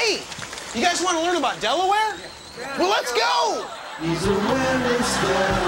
Hey, you guys want to learn about Delaware? Well, let's go! He's a winner still.